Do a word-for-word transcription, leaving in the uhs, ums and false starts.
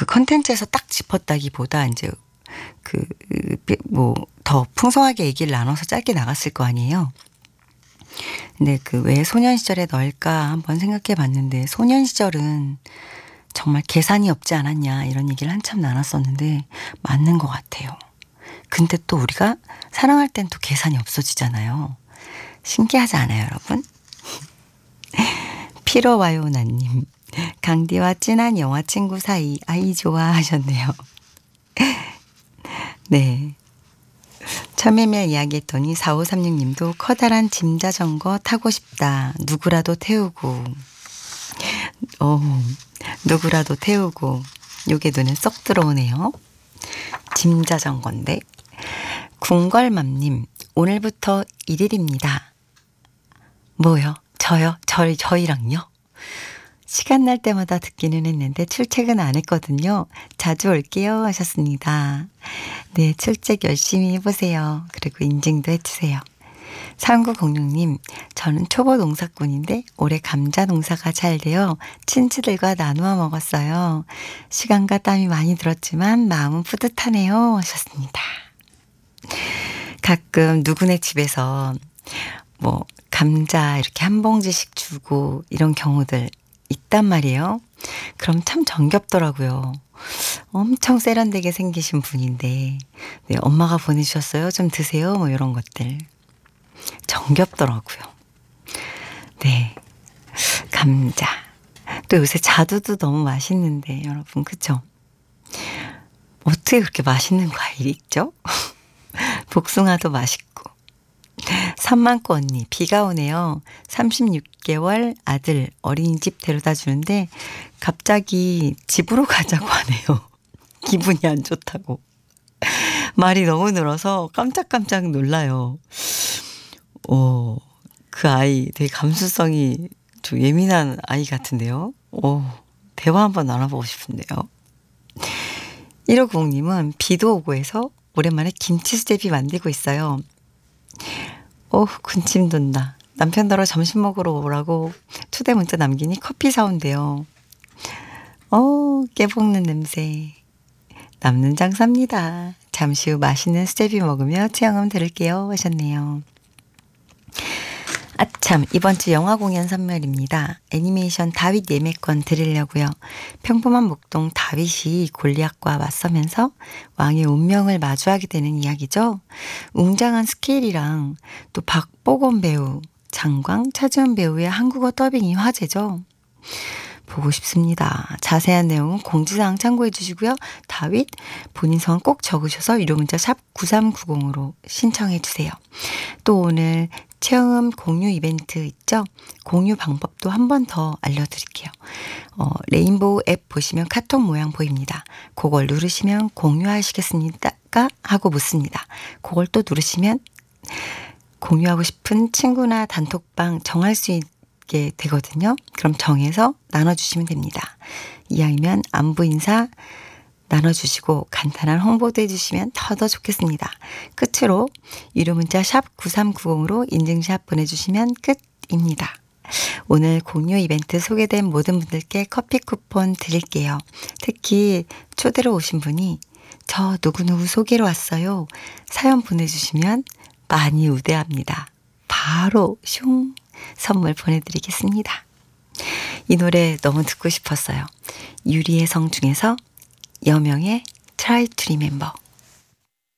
컨텐츠에서 딱 짚었다기보다 이제 그 뭐 더 풍성하게 얘기를 나눠서 짧게 나갔을 거 아니에요. 근데 그 왜 소년 시절에 넣을까 한번 생각해 봤는데, 소년 시절은 정말 계산이 없지 않았냐 이런 얘기를 한참 나눴었는데 맞는 것 같아요. 근데 또 우리가 사랑할 땐 또 계산이 없어지잖아요. 신기하지 않아요, 여러분? 피로와요나님, 강디와 진한 영화 친구 사이, 아이 좋아 하셨네요. 네. 참외밀 이야기했더니 사오삼육 님도 커다란 짐 자전거 타고 싶다. 누구라도 태우고. 어, 누구라도 태우고. 요게 눈에 쏙 들어오네요. 짐 자전거인데. 궁걸맘님, 오늘부터 일 일입니다. 뭐요? 저요? 저희, 저희랑요? 시간 날 때마다 듣기는 했는데 출첵은 안 했거든요. 자주 올게요 하셨습니다. 네, 출첵 열심히 해보세요. 그리고 인증도 해주세요. 삼구공육 님, 저는 초보 농사꾼인데 올해 감자 농사가 잘 되어 친지들과 나누어 먹었어요. 시간과 땀이 많이 들었지만 마음은 뿌듯하네요 하셨습니다. 가끔 누구네 집에서 뭐 감자 이렇게 한 봉지씩 주고 이런 경우들 있단 말이에요. 그럼 참 정겹더라고요. 엄청 세련되게 생기신 분인데, 네, 엄마가 보내주셨어요. 좀 드세요. 뭐 이런 것들. 정겹더라고요. 네. 감자. 또 요새 자두도 너무 맛있는데, 여러분, 그쵸? 어떻게 그렇게 맛있는 과일이 있죠? 복숭아도 맛있고. 삼만코 언니, 비가 오네요. 삼십육 개월 아들 어린이집 데려다 주는데 갑자기 집으로 가자고 하네요. 기분이 안 좋다고. 말이 너무 늘어서 깜짝깜짝 놀라요. 어, 그 아이 되게 감수성이 좀 예민한 아이 같은데요. 어, 대화 한번 나눠보고 싶은데요. 일오구공 님은 비도 오고 해서 오랜만에 김치 수제비 만들고 있어요. 어, 군침 돈다. 남편더러 점심 먹으러 오라고 초대 문자 남기니 커피 사온대요. 어, 깨볶는 냄새. 남는 장사입니다. 잠시 후 맛있는 수제비 먹으며 체험음 들을게요 하셨네요. 아참, 이번 주 영화 공연 선물입니다. 애니메이션 다윗 예매권 드리려고요. 평범한 목동 다윗이 골리앗과 맞서면서 왕의 운명을 마주하게 되는 이야기죠. 웅장한 스케일이랑 또 박보검 배우, 장광, 차지원 배우의 한국어 더빙이 화제죠. 보고 싶습니다. 자세한 내용은 공지사항 참고해 주시고요. 다윗 본인 성은 꼭 적으셔서 유료 문자 샵 구삼구공으로 신청해 주세요. 또 오늘 체험 공유 이벤트 있죠? 공유 방법도 한 번 더 알려드릴게요. 어, 레인보우 앱 보시면 카톡 모양 보입니다. 그걸 누르시면 공유하시겠습니까? 하고 묻습니다. 그걸 또 누르시면 공유하고 싶은 친구나 단톡방 정할 수 있게 되거든요. 그럼 정해서 나눠주시면 됩니다. 이왕이면 안부 인사 나눠주시고 간단한 홍보도 해주시면 더 더 좋겠습니다. 끝으로 유료 문자 샵 구삼구공으로 인증샷 보내주시면 끝입니다. 오늘 공유 이벤트 소개된 모든 분들께 커피 쿠폰 드릴게요. 특히 초대로 오신 분이 저 누구누구 소개로 왔어요. 사연 보내주시면 많이 우대합니다. 바로 슝 선물 보내드리겠습니다. 이 노래 너무 듣고 싶었어요. 유리의 성 중에서 여명의 Try to Remember.